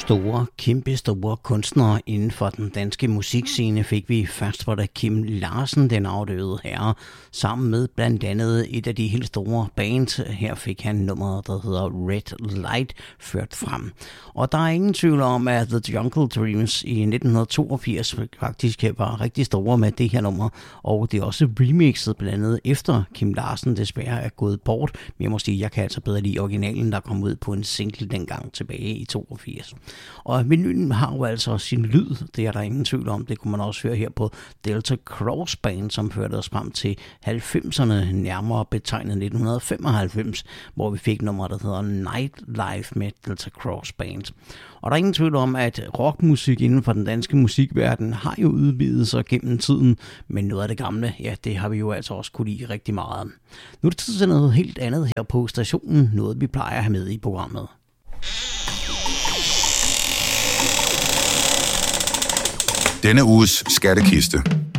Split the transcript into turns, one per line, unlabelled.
Kæmpe store kunstnere inden for den danske musikscene fik vi først fra da Kim Larsen, den afdøde herre, sammen med blandt andet et af de helt store bands. Her fik han nummeret, der hedder Red Light, ført frem. Og der er ingen tvivl om, at The Jungle Dreams i 1982 faktisk var rigtig store med det her nummer, og det er også remixet blandt andet efter Kim Larsen desværre er gået bort. Men jeg må sige, jeg kan altså bedre lide originalen, der kom ud på en single dengang tilbage i 82. Og vinylen har jo altså sin lyd, det er der ingen tvivl om. Det kunne man også høre her på Delta Cross Band, som førte os frem til 90'erne, nærmere betegnet 1995, hvor vi fik nummer, der hedder Nightlife med Delta Cross Band. Og der er ingen tvivl om, at rockmusik inden for den danske musikverden har jo udvidet sig gennem tiden, men noget af det gamle, ja, det har vi jo altså også kunne lide rigtig meget. Nu er det tid til noget helt andet her på stationen, noget vi plejer at have med i programmet.
Denne uges skattekiste.